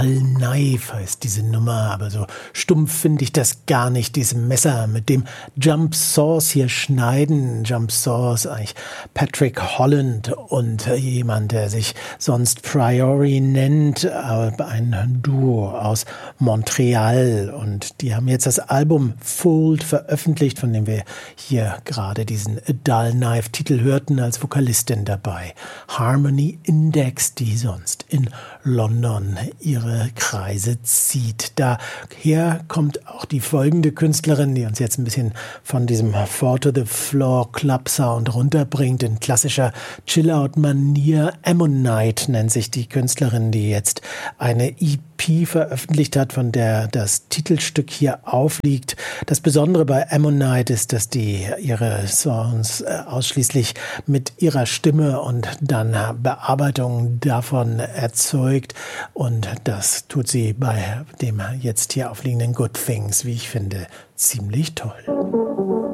Dull Knife heißt diese Nummer, aber so stumpf finde ich das gar nicht, diese Messer, mit dem Jump Saws hier schneiden. Jump Saws, eigentlich Patrick Holland und jemand, der sich sonst Priori nennt, ein Duo aus Montreal, und die haben jetzt das Album Fold veröffentlicht, von dem wir hier gerade diesen Dull Knife Titel hörten, als Vokalistin dabei. Harmony Index, die sonst in London ihre Kreise zieht. Daher kommt auch die folgende Künstlerin, die uns jetzt ein bisschen von diesem Four to the Floor Club Sound runterbringt, in klassischer Chill-Out-Manier. Ammonite nennt sich die Künstlerin, die jetzt eine EP veröffentlicht hat, von der das Titelstück hier aufliegt. Das Besondere bei Ammonite ist, dass die ihre Songs ausschließlich mit ihrer Stimme und dann Bearbeitung davon erzeugt, und das tut sie bei dem jetzt hier aufliegenden Good Things, wie ich finde, ziemlich toll.